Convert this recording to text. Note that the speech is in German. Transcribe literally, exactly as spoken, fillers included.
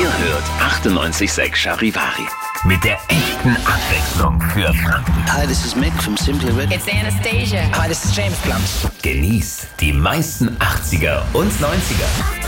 hört achtundneunzig Komma sechs Charivari. Mit der echten Abwechslung für Franken. Hi, this is Mick from Simply Red. It's Anastasia. Hi, this is James Blunt. Genießt die meisten achtziger und neunziger.